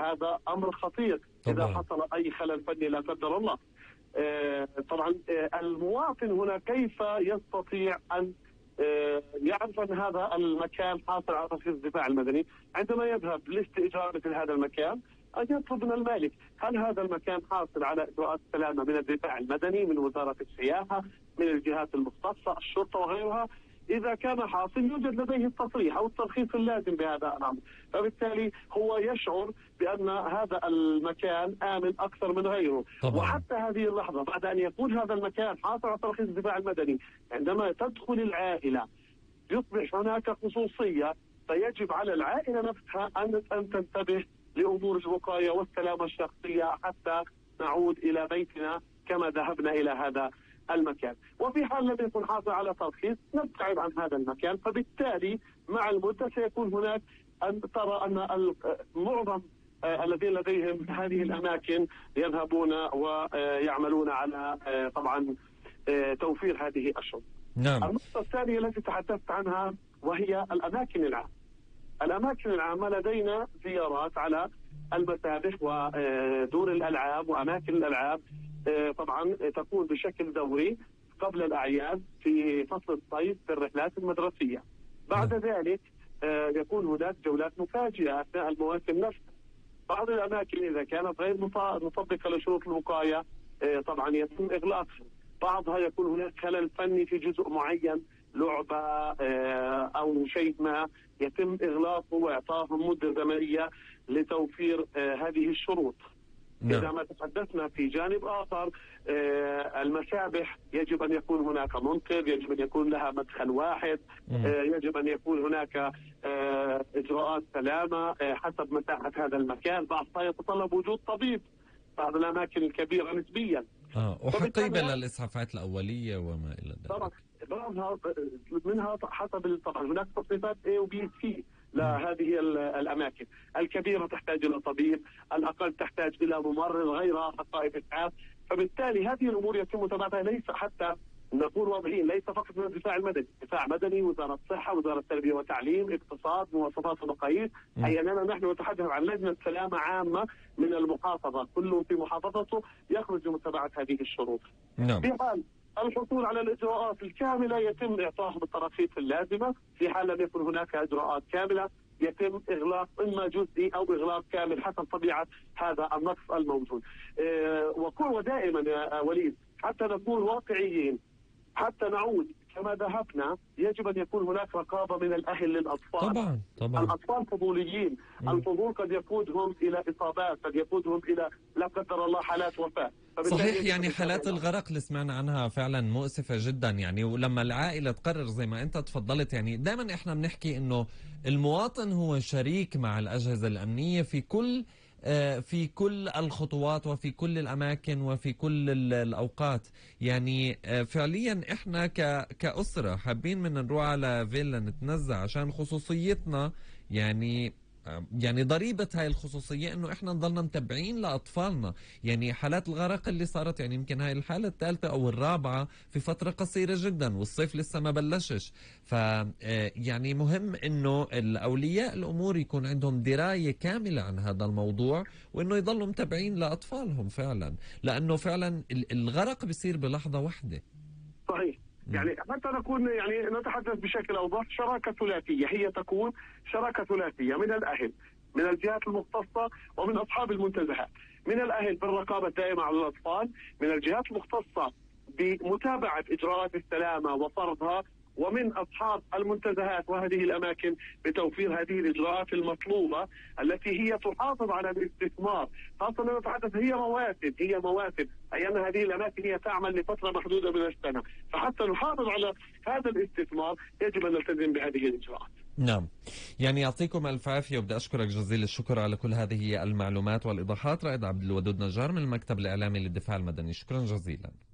وهذا أمر خطير إذا حصل أي خلل فني لا قدر الله. طبعا المواطن هنا كيف يستطيع أن يعرف أن هذا المكان حاصل على ترخيص الدفاع المدني عندما يذهب لاستئجار مثل هذا المكان؟ أن يطلب من المالك هل هذا المكان حاصل على إجراءات السلامة من الدفاع المدني، من وزارة السياحة، من الجهات المختصة، الشرطة وغيرها. إذا كان حاصل يوجد لديه التصريح أو الترخيص اللازم بهذا الأمر، فبالتالي هو يشعر بأن هذا المكان آمن أكثر من غيره. طبعا. وحتى هذه اللحظة بعد أن يكون هذا المكان حاصل على ترخيص الدفاع المدني، عندما تدخل العائلة يصبح هناك خصوصية، فيجب على العائلة نفسها أن تنتبه لأمور الوقاية والسلامة الشخصية حتى نعود إلى بيتنا كما ذهبنا إلى هذا المكان. وفي حال لم يكن حاصل على ترخيص نبتعد عن هذا المكان، فبالتالي مع المدة سيكون هناك أن ترى أن معظم الذين لديهم هذه الأماكن يذهبون ويعملون على طبعا توفير هذه الشروط. نعم. النقطة الثانية التي تحدثت عنها وهي الأماكن العامة. الأماكن العامة لدينا زيارات على المسابح ودور الألعاب وأماكن الألعاب، طبعا تكون بشكل دوري قبل الأعياد في فصل الصيف في الرحلات المدرسية. بعد ذلك يكون هناك جولات مفاجئة أثناء المواسم نفسها. بعض الأماكن إذا كانت غير مطبقة لشروط الوقاية طبعا يتم إغلاقها. بعضها يكون هناك خلل فني في جزء معين، لعبة أو شيء ما، يتم إغلاقه وإعطائهم مدة زمنية لتوفير هذه الشروط. إذا ما تحدثنا في جانب آخر، المسابح يجب أن يكون هناك منقذ، يجب أن يكون لها مدخل واحد، يجب أن يكون هناك إجراءات سلامة حسب مساحة هذا المكان. بعضها يتطلب وجود طبيب، بعض الأماكن الكبيرة نسبيا وحقيبة للإسعافات الأولية وما إلى ذلك. طبعا بعضها منها حسب طبعا هناك تصنيفات A و B و C لهذه الأماكن. الكبيرة تحتاج إلى طبيب، الأقل تحتاج إلى ممرض، غيرها خصائص إسعاف. فبالتالي هذه الأمور يتم متابعتها، ليس حتى نكون واضحين، ليس فقط من الدفاع المدني، دفاع مدني، وزارة الصحة، وزارة التربية والتعليم، اقتصاد، مواصفات ومقاييس. أي أننا نحن نتحدث عن لجنة سلامة عامة من المحافظة، كل في محافظته يخرج لمتابعة هذه الشروط. في حال الحصول على الإجراءات الكاملة يتم إعطائهم التراخيص اللازمة. في حال لم يكن هناك إجراءات كاملة يتم إغلاق إما جزئي أو إغلاق كامل حسب طبيعة هذا النقص الموجود. ودائما يا وليد حتى نكون واقعيين، حتى نعود كما ذهبنا، يجب أن يكون هناك رقابة من الأهل للأطفال. طبعا. الأطفال فضوليين، الفضول قد يقودهم إلى إصابات، قد يقودهم إلى لا قدر الله حالات وفاة. صحيح، يعني حالات الغرق اللي سمعنا عنها فعلا مؤسفة جدا يعني. ولما العائلة تقرر زي ما أنت تفضلت، يعني دائما إحنا بنحكي إنه المواطن هو شريك مع الأجهزة الأمنية في كل الخطوات وفي كل الأماكن وفي كل الأوقات. يعني فعليا إحنا كأسرة حابين من نروح على فيلا نتنزع عشان خصوصيتنا، يعني ضريبة هاي الخصوصية انه احنا نضلنا متابعين لاطفالنا. يعني حالات الغرق اللي صارت، يعني يمكن هاي الحالة الثالثة او الرابعة في فترة قصيرة جدا، والصيف لسه ما بلشش. يعني مهم انه الاولياء الامور يكون عندهم دراية كاملة عن هذا الموضوع، وانه يضلوا متابعين لاطفالهم فعلا، لانه فعلا الغرق بيصير بلحظة واحدة. صحيح. يعني حتى نكون نتحدث بشكل أوضح، شراكة ثلاثية، هي تكون شراكة ثلاثية من الأهل، من الجهات المختصة، ومن أصحاب المنتزهات. من الأهل بالرقابة الدائمة على الأطفال، من الجهات المختصة بمتابعة إجراءات السلامة وفرضها، ومن أصحاب المنتزهات وهذه الأماكن بتوفير هذه الإجراءات المطلوبة التي هي تحافظ على الاستثمار. خاصة نتحدث هي مواسم، أي أن هذه الأماكن هي تعمل لفترة محدودة من السنة، فحتى نحافظ على هذا الاستثمار يجب أن نلتزم بهذه الإجراءات. نعم، يعني يعطيكم ألف عافية، وبدي أشكرك جزيل الشكر على كل هذه المعلومات والإيضاحات. رائد عبد الودود نجار من المكتب الإعلامي للدفاع المدني، شكرا جزيلا.